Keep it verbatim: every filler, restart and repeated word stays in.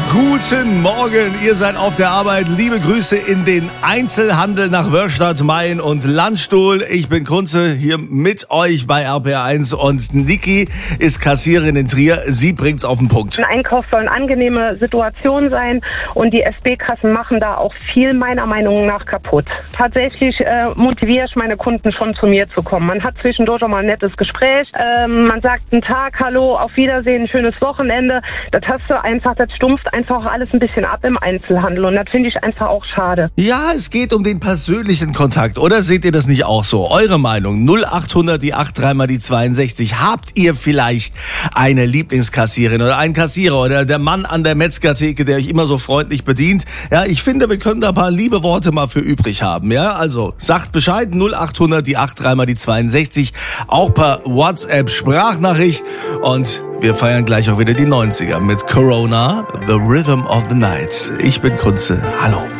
Guten Morgen, ihr seid auf der Arbeit. Liebe Grüße in den Einzelhandel nach Wörstadt, Main und Landstuhl. Ich bin Kunze, hier mit euch bei R P R eins und Niki ist Kassiererin in Trier. Sie bringt's auf den Punkt. Ein Einkauf soll eine angenehme Situation sein und die S B-Kassen machen da auch viel meiner Meinung nach kaputt. Tatsächlich äh, motiviere ich meine Kunden schon zu mir zu kommen. Man hat zwischendurch auch mal ein nettes Gespräch. Ähm, man sagt einen Tag, hallo, auf Wiedersehen, ein schönes Wochenende. Das hast du einfach, das stumpft einfach alles ein bisschen ab im Einzelhandel und das finde ich einfach auch schade. Ja, es geht um den persönlichen Kontakt, oder seht ihr das nicht auch so? Eure Meinung, null acht hundert, die acht, dreimal die zweiundsechzig. Habt ihr vielleicht eine Lieblingskassiererin oder einen Kassierer oder der Mann an der Metzgertheke, der euch immer so freundlich bedient? Ja, ich finde, wir können da ein paar liebe Worte mal für übrig haben, ja? Also, sagt Bescheid, null acht hundert, die acht, dreimal die zweiundsechzig, auch per WhatsApp-Sprachnachricht und wir feiern gleich auch wieder die neunziger mit Corona, The Rhythm of the Night. Ich bin Kunze. Hallo.